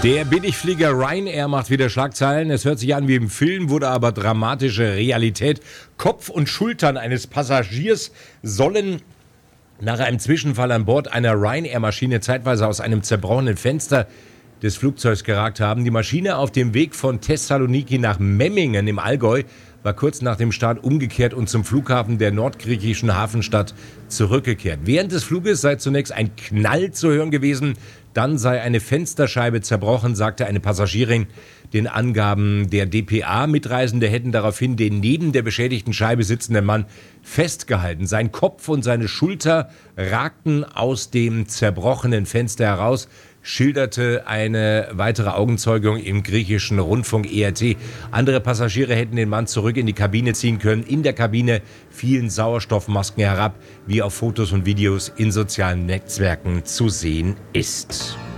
Der Billigflieger Ryanair macht wieder Schlagzeilen. Es hört sich an wie im Film, wurde aber dramatische Realität. Kopf und Schultern eines Passagiers sollen nach einem Zwischenfall an Bord einer Ryanair-Maschine zeitweise aus einem zerbrochenen Fenster des Flugzeugs geragt haben. Die Maschine auf dem Weg von Thessaloniki nach Memmingen im Allgäu war kurz nach dem Start umgekehrt und zum Flughafen der nordgriechischen Hafenstadt zurückgekehrt. Während des Fluges sei zunächst ein Knall zu hören gewesen, dann sei eine Fensterscheibe zerbrochen, sagte eine Passagierin den Angaben der dpa. Mitreisende hätten daraufhin den neben der beschädigten Scheibe sitzenden Mann festgehalten. Sein Kopf und seine Schulter ragten aus dem zerbrochenen Fenster heraus, schilderte eine weitere Augenzeugung im griechischen Rundfunk ERT. Andere Passagiere hätten den Mann zurück in die Kabine ziehen können. In der Kabine fielen Sauerstoffmasken herab, wie auf Fotos und Videos in sozialen Netzwerken zu sehen ist.